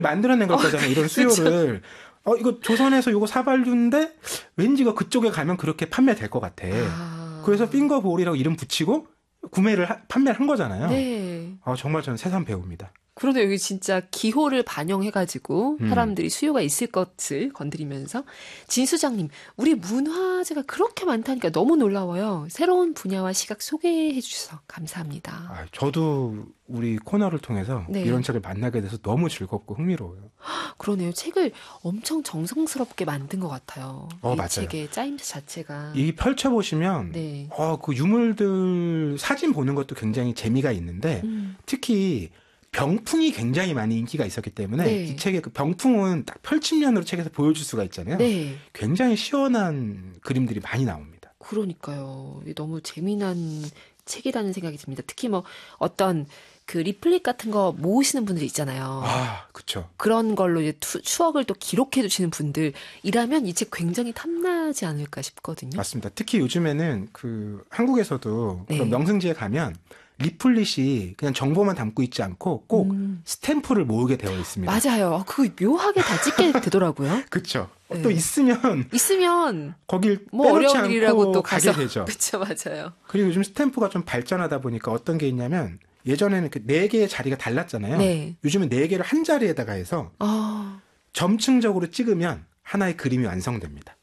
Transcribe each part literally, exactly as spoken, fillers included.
만들어낸 걸 어, 거잖아요. 이런 수요를. 어, 이거 조선에서 이거 사발류인데 왠지 이거 그쪽에 가면 그렇게 판매될 것 같아. 아. 그래서 핑거볼이라고 이름 붙이고 구매를, 하, 판매를 한 거잖아요. 네. 아, 정말 저는 새삼 배웁니다. 그런데 여기 진짜 기호를 반영해가지고 음. 사람들이 수요가 있을 것을 건드리면서 진수장님, 우리 문화재가 그렇게 많다니까 너무 놀라워요. 새로운 분야와 시각 소개해 주셔서 감사합니다. 아, 저도 우리 코너를 통해서 네. 이런 책을 만나게 돼서 너무 즐겁고 흥미로워요. 그러네요. 책을 엄청 정성스럽게 만든 것 같아요. 어, 이 맞아요. 책의 짜임새 자체가. 이 펼쳐보시면 네. 어, 그 유물들 사진 보는 것도 굉장히 재미가 있는데 음. 특히 병풍이 굉장히 많이 인기가 있었기 때문에 네. 이 책의 그 병풍은 딱 펼침면으로 책에서 보여줄 수가 있잖아요. 네. 굉장히 시원한 그림들이 많이 나옵니다. 그러니까요. 너무 재미난 책이라는 생각이 듭니다. 특히 뭐 어떤 그 리플릿 같은 거 모으시는 분들 있잖아요. 아, 그렇죠. 그런 걸로 이제 투, 추억을 또 기록해 두시는 분들이라면 이 책 굉장히 탐나지 않을까 싶거든요. 맞습니다. 특히 요즘에는 그 한국에서도 네. 그런 명승지에 가면 리플릿이 그냥 정보만 담고 있지 않고 꼭 음. 스탬프를 모으게 되어 있습니다. 맞아요. 그거 묘하게 다 찍게 되더라고요. 그렇죠. 네. 또 있으면 있으면 거길 뭐 빼놓지 어려운 일이라고 않고 또 가게 가서 되죠. 그렇죠, 맞아요. 그리고 요즘 스탬프가 좀 발전하다 보니까 어떤 게 있냐면 예전에는 그 네 개의 자리가 달랐잖아요. 네. 요즘은 네 개를 한 자리에다가 해서 아, 점층적으로 찍으면 하나의 그림이 완성됩니다.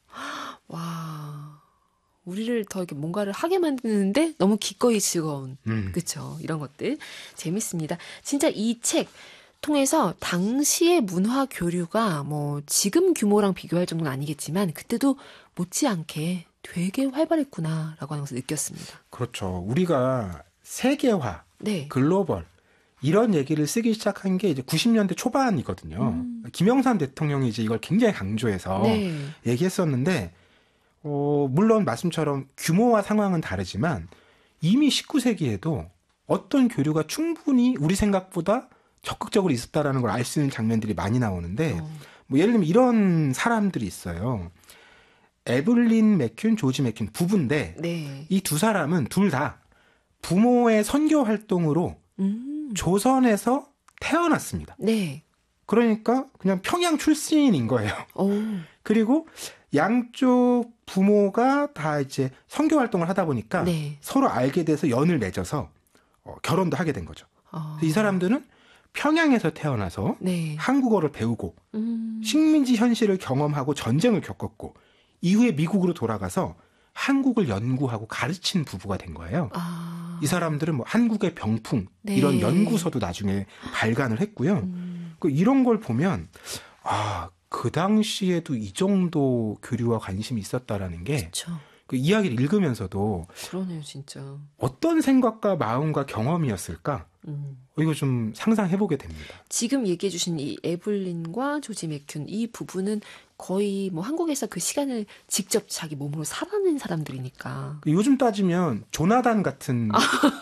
와, 우리를 더 이렇게 뭔가를 하게 만드는데 너무 기꺼이 즐거운, 음. 그렇죠. 이런 것들 재밌습니다. 진짜 이 책 통해서 당시의 문화 교류가 뭐 지금 규모랑 비교할 정도는 아니겠지만 그때도 못지않게 되게 활발했구나라고 하는 것을 느꼈습니다. 그렇죠. 우리가 세계화, 네. 글로벌 이런 얘기를 쓰기 시작한 게 이제 구십 년대 초반이거든요. 음. 김영삼 대통령이 이제 이걸 굉장히 강조해서 네. 얘기했었는데 어, 물론 말씀처럼 규모와 상황은 다르지만 이미 십구 세기에도 어떤 교류가 충분히 우리 생각보다 적극적으로 있었다라는 걸 알 수 있는 장면들이 많이 나오는데 어. 뭐 예를 들면 이런 사람들이 있어요. 에블린 맥큐, 조지 맥큐 부부인데 네. 이 두 사람은 둘 다 부모의 선교 활동으로 음. 조선에서 태어났습니다. 네. 그러니까 그냥 평양 출신인 거예요. 오. 그리고 양쪽 부모가 다 이제 선교 활동을 하다 보니까 네. 서로 알게 돼서 연을 맺어서 어, 결혼도 하게 된 거죠. 아. 이 사람들은 평양에서 태어나서 네. 한국어를 배우고 음. 식민지 현실을 경험하고 전쟁을 겪었고 이후에 미국으로 돌아가서 한국을 연구하고 가르친 부부가 된 거예요. 아. 이 사람들은 뭐 한국의 병풍 네. 이런 연구서도 나중에 발간을 했고요. 음. 그 이런 걸 보면 아, 그 당시에도 이 정도 교류와 관심이 있었다라는 게 그렇죠. 그 이야기를 읽으면서도 그러네요, 진짜. 어떤 생각과 마음과 경험이었을까? 음. 이거 좀 상상해보게 됩니다. 지금 얘기해 주신 이 에블린과 조지 맥큐 이 부부는 거의 뭐 한국에서 그 시간을 직접 자기 몸으로 살아낸 사람들이니까. 요즘 따지면 조나단 같은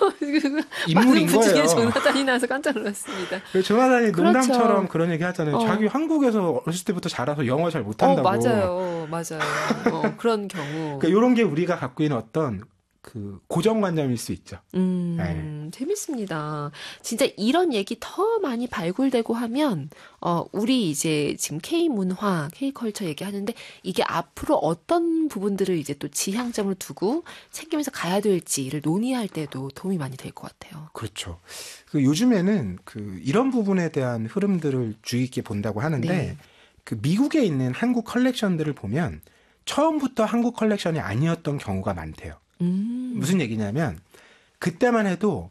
인물인 많은 분 중에 거예요. 조나단이 나와서 깜짝 놀랐습니다. 조나단이 그렇죠. 농담처럼 그런 얘기 하잖아요. 어. 자기 한국에서 어렸을 때부터 자라서 영어 잘 어, 못한다고. 맞아요. 맞아요. 어, 그런 경우. 그러니까 이런 게 우리가 갖고 있는 어떤 그 고정관념일 수 있죠. 음, 네. 재밌습니다. 진짜 이런 얘기 더 많이 발굴되고 하면, 어, 우리 이제 지금 K-문화, K-컬처 얘기하는데, 이게 앞으로 어떤 부분들을 이제 또 지향점으로 두고 챙기면서 가야 될지를 논의할 때도 도움이 많이 될 것 같아요. 그렇죠. 그 요즘에는 그 이런 부분에 대한 흐름들을 주의 깊게 본다고 하는데, 네. 그 미국에 있는 한국 컬렉션들을 보면 처음부터 한국 컬렉션이 아니었던 경우가 많대요. 음. 무슨 얘기냐면 그때만 해도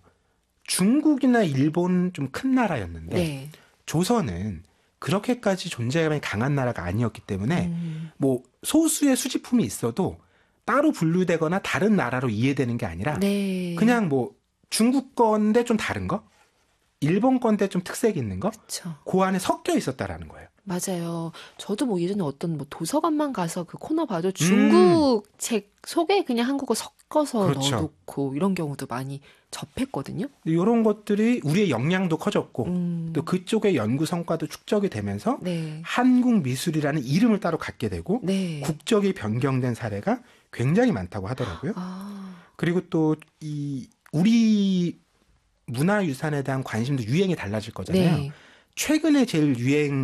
중국이나 일본 좀 큰 나라였는데 네. 조선은 그렇게까지 존재감이 강한 나라가 아니었기 때문에 음. 뭐 소수의 수집품이 있어도 따로 분류되거나 다른 나라로 이해되는 게 아니라 네. 그냥 뭐 중국 건데 좀 다른 거, 일본 건데 좀 특색 있는 거, 그쵸. 그 안에 섞여 있었다라는 거예요. 맞아요. 저도 뭐 예전에 어떤 뭐 도서관만 가서 그 코너 봐도 중국 음. 책 속에 그냥 한국어 섞어서 그렇죠. 넣어놓고 이런 경우도 많이 접했거든요. 이런 것들이 우리의 역량도 커졌고 음. 또 그쪽의 연구 성과도 축적이 되면서 네. 한국 미술이라는 이름을 따로 갖게 되고 네. 국적이 변경된 사례가 굉장히 많다고 하더라고요. 아. 그리고 또 이 우리 문화유산에 대한 관심도 유행이 달라질 거잖아요. 네. 최근에 제일 유행